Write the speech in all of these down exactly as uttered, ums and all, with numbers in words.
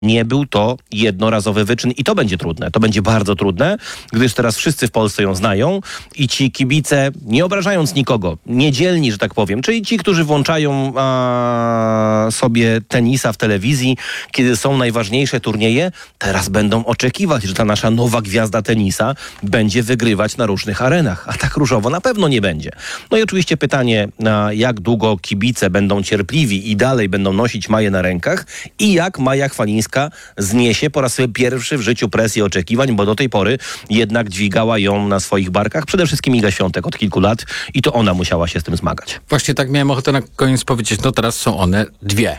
Nie był to jednorazowy wyczyn i to będzie trudne. To będzie bardzo trudne, gdyż teraz wszyscy w Polsce ją znają i ci kibice, nie obrażając nikogo, niedzielni, że tak powiem, czyli ci, którzy włączają a, sobie tenisa w telewizji, kiedy są najważniejsze turnieje, teraz będą oczekiwać, że ta nasza nowa gwiazda tenisa będzie wygrywać na różnych arenach, a tak różowo na pewno nie będzie. No i oczywiście pytanie, a, jak długo kibice będą cierpliwi i dalej będą nosić Maję na rękach i jak Maja Chwalińska zniesie po raz pierwszy w życiu presję oczekiwań, bo do tej pory jednak dźwigała ją na swoich barkach przede wszystkim Iga Świątek od kilku lat i to ona musiała się z tym zmagać. Właśnie tak miałem ochotę na koniec powiedzieć, no teraz są one dwie.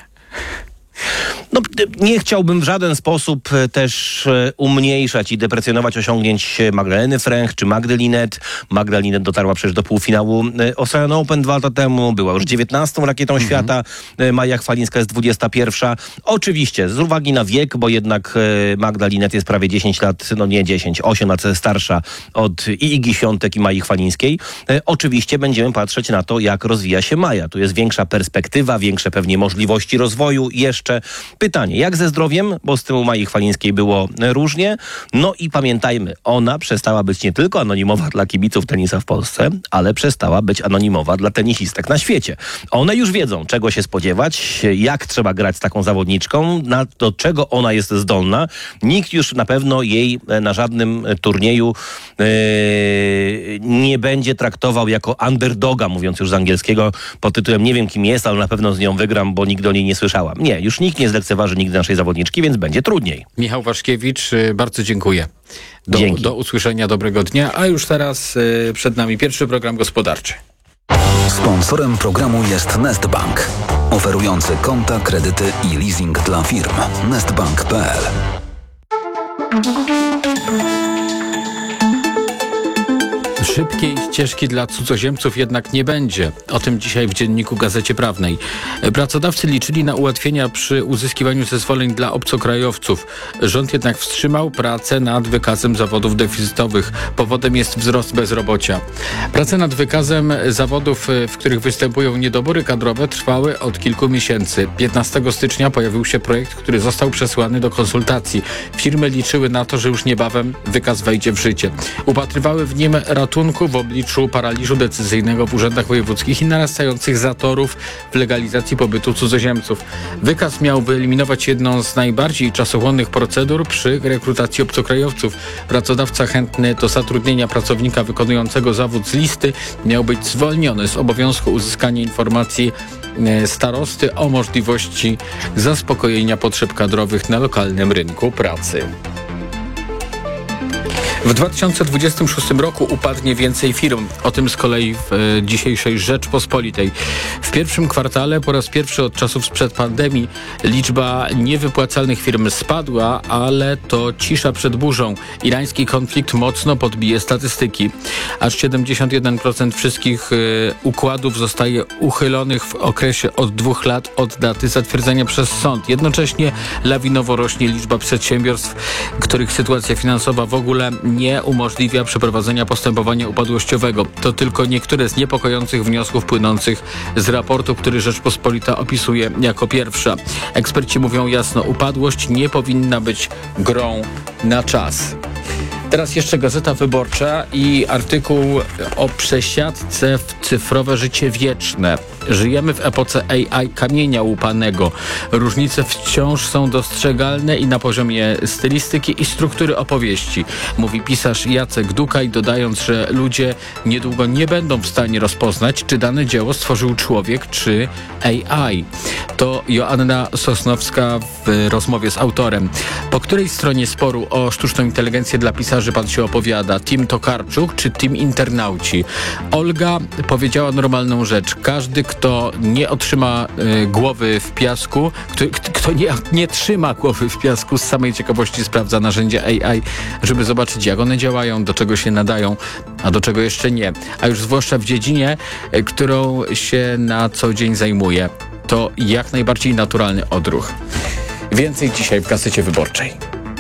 No, nie chciałbym w żaden sposób też umniejszać i deprecjonować osiągnięć Magdaleny Fręch czy Magdy Linette. Magda Linette dotarła przecież do półfinału Australian Open dwa lata temu. Była już dziewiętnastą rakietą mhm. świata. Maja Chwalińska jest dwudziesta pierwsza. Oczywiście z uwagi na wiek, bo jednak Magda Linette jest prawie dziesięć lat, no nie dziesięć, osiem lat starsza od i Igi Świątek i Mai Chwalińskiej. Oczywiście będziemy patrzeć na to, jak rozwija się Maja. Tu jest większa perspektywa, większe pewnie możliwości rozwoju. Jeszcze pytanie, jak ze zdrowiem, bo z tym u Mai Chwalińskiej było różnie. No i pamiętajmy, ona przestała być nie tylko anonimowa dla kibiców tenisa w Polsce, ale przestała być anonimowa dla tenisistek na świecie. One już wiedzą, czego się spodziewać, jak trzeba grać z taką zawodniczką, na, do czego ona jest zdolna. Nikt już na pewno jej na żadnym turnieju yy, nie będzie traktował jako underdoga, mówiąc już z angielskiego, pod tytułem nie wiem kim jest, ale na pewno z nią wygram, bo nigdy o niej nie słyszałam. Nie, już nikt nie zlekceważy nigdy naszej zawodniczki, więc będzie trudniej. Michał Waszkiewicz, bardzo dziękuję. Do, Dzięki. do usłyszenia, dobrego dnia, a już teraz y, przed nami pierwszy program gospodarczy. Sponsorem programu jest Nestbank, oferujący konta, kredyty i leasing dla firm. nestbank kropka p l. Szybkiej ścieżki dla cudzoziemców jednak nie będzie. O tym dzisiaj w Dzienniku Gazecie Prawnej. Pracodawcy liczyli na ułatwienia przy uzyskiwaniu zezwoleń dla obcokrajowców. Rząd jednak wstrzymał pracę nad wykazem zawodów deficytowych. Powodem jest wzrost bezrobocia. Prace nad wykazem zawodów, w których występują niedobory kadrowe, trwały od kilku miesięcy. piętnastego stycznia pojawił się projekt, który został przesłany do konsultacji. Firmy liczyły na to, że już niebawem wykaz wejdzie w życie. Upatrywały w nim ratunku w obliczu paraliżu decyzyjnego w urzędach wojewódzkich i narastających zatorów w legalizacji pobytu cudzoziemców. Wykaz miał wyeliminować jedną z najbardziej czasochłonnych procedur przy rekrutacji obcokrajowców. Pracodawca chętny do zatrudnienia pracownika wykonującego zawód z listy miał być zwolniony z obowiązku uzyskania informacji starosty o możliwości zaspokojenia potrzeb kadrowych na lokalnym rynku pracy. W dwa tysiące dwudziestym szóstym roku upadnie więcej firm. O tym z kolei w e, dzisiejszej Rzeczpospolitej. W pierwszym kwartale po raz pierwszy od czasów sprzed pandemii liczba niewypłacalnych firm spadła, ale to cisza przed burzą. Irański konflikt mocno podbije statystyki. Aż siedemdziesiąt jeden procent wszystkich e, układów zostaje uchylonych w okresie od dwóch lat od daty zatwierdzenia przez sąd. Jednocześnie lawinowo rośnie liczba przedsiębiorstw, których sytuacja finansowa w ogóle nie umożliwia przeprowadzenia postępowania upadłościowego. To tylko niektóre z niepokojących wniosków płynących z raportu, który Rzeczpospolita opisuje jako pierwsza. Eksperci mówią jasno, upadłość nie powinna być grą na czas. Teraz jeszcze Gazeta Wyborcza i artykuł o przesiadce w cyfrowe życie wieczne. Żyjemy w epoce A I kamienia łupanego. Różnice wciąż są dostrzegalne i na poziomie stylistyki i struktury opowieści, mówi pisarz Jacek Dukaj, dodając, że ludzie niedługo nie będą w stanie rozpoznać, czy dane dzieło stworzył człowiek, czy A I. To Joanna Sosnowska w rozmowie z autorem. Po której stronie sporu o sztuczną inteligencję dla pisarzy pan się opowiada? Team Tokarczuk czy team internauci? Olga powiedziała normalną rzecz. Każdy, kto nie otrzyma y, głowy w piasku, kto, kto nie, nie trzyma głowy w piasku, z samej ciekawości sprawdza narzędzia A I, żeby zobaczyć, jak one działają, do czego się nadają, a do czego jeszcze nie. A już zwłaszcza w dziedzinie, y, którą się na co dzień zajmuje. To jak najbardziej naturalny odruch. Więcej dzisiaj w Gazecie Wyborczej.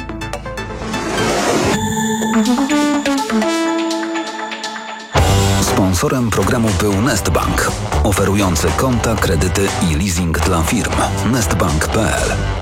Sponsorem programu był Nestbank, oferujący konta, kredyty i leasing dla firm. nestbank kropka p l.